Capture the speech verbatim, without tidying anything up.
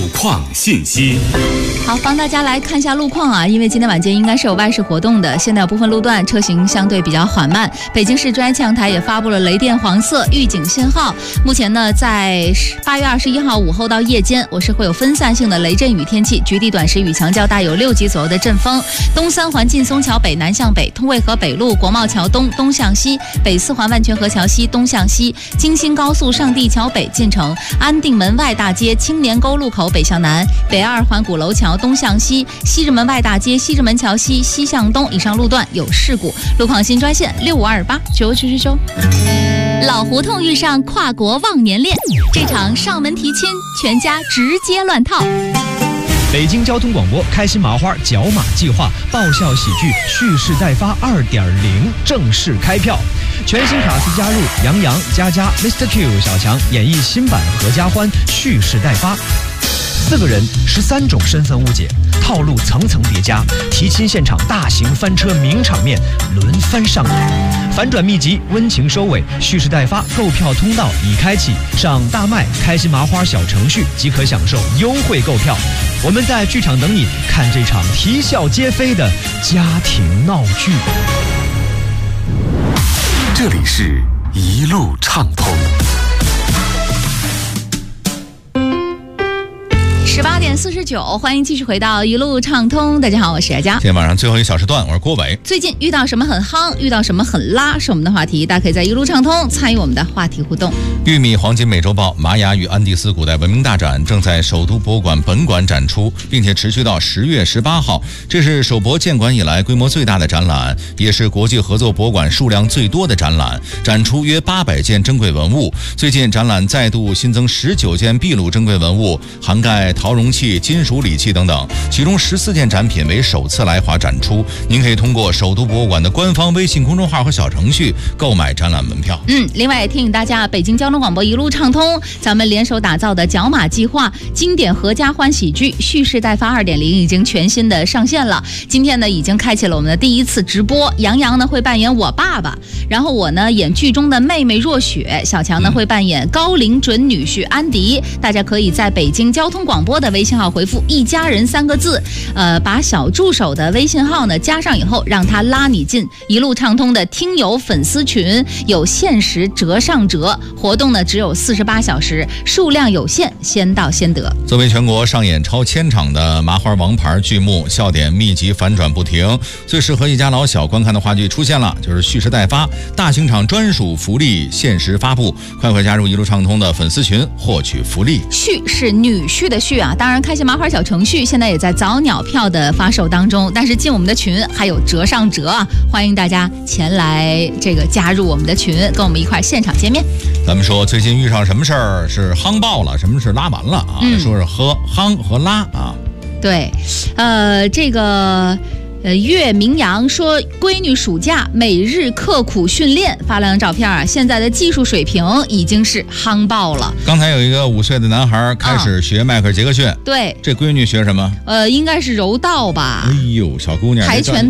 况信息。 好，帮大家来看一下路况啊，因为今天晚间应该是有外事活动的，现在有部分路段车行相对比较缓慢。北京市中央气象台也发布了雷电黄色预警信号。目前呢，在八月二十一号午后到夜间，我市会有分散性的雷阵雨天气，局地短时雨强较大，有六级左右的阵风。东三环劲松桥北南向北，通渭河北路国贸桥东东向西，北四环万泉河桥西东向西，京新高速上地桥北进城，安定门外大街青年沟路口北向南，北二环鼓楼桥东向西，西直门外大街西直门桥西西向东，以上路段有事故。路况新专线六五二八九九九九。老胡同遇上跨国忘年恋，这场上门提亲，全家直接乱套。 北京交通广播开心麻花角马计划爆笑喜剧蓄势待发 二点零 正式开票，全新卡司加入杨洋、佳佳、Mister Q、小强演绎新版合家欢蓄势待发。四个人十三种身份误解，套路层层叠加，提亲现场大型翻车名场面轮番上演，反转密集，温情收尾，蓄势待发，购票通道已开启，上大麦开心麻花小程序即可享受优惠购票。我们在剧场等你，看这场啼笑皆非的家庭闹剧。 这里是一路畅通。 十八点四十九，欢迎继续回到一路畅通。大家好，我是佳佳。 今天晚上最后一小时段，我是郭伟。 最近遇到什么很夯，遇到什么很拉，是我们的话题，大家可以在一路畅通参与我们的话题互动。 玉米黄金美洲豹玛雅与安第斯古代文明大展正在首都博物馆本馆展出，并且持续到十月十八号。这是首博建馆以来规模最大的展览，也是国际合作博物馆数量最多的展览，展出约八百件珍贵文物。最近展览再度新增十九件秘鲁珍贵文物，涵盖陶容器、金属礼器等等，其中十四件展品为首次来华展出。您可以通过首都博物馆的官方微信公众号和小程序购买展览门票。 嗯，另外也提醒大家，北京交通广播一路畅通，咱们联手打造的角马计划经典合家欢喜剧蓄势待发 二点零 已经全新的上线了。今天呢，已经开启了我们的第一次直播。杨洋呢会扮演我爸爸，然后我呢演剧中的妹妹若雪，小强呢、嗯、会扮演高龄准女婿安迪。大家可以在北京交通广播的微信号回复一家人三个字，呃，把小助手的微信号呢加上以后，让他拉你进一路畅通的听友粉丝群，有限时折上折，活动呢只有四十八小时，数量有限，先到先得。 作为全国上演超千场的麻花王牌剧目，笑点密集，反转不停，最适合一家老小观看的话剧出现了，就是蓄势待发，大型场专属福利限时发布，快快加入一路畅通的粉丝群获取福利。 蓄是女婿的婿啊，当然开心麻花小程序现在也在早鸟票的发售当中，但是进我们的群还有折上折啊，欢迎大家前来这个加入我们的群，跟我们一块现场见面。 咱们说最近遇上什么事儿是夯爆了，什么是拉完了啊？嗯、说是和夯和拉啊。 对，呃，这个。呃，岳明阳说，闺女暑假每日刻苦训练，发了张照片啊，现在的技术水平已经是夯爆了。 刚才有一个五岁的男孩开始学迈克尔·杰克逊， 对， 这闺女学什么？ 呃，应该是柔道吧。 哎呦，小姑娘， 跆拳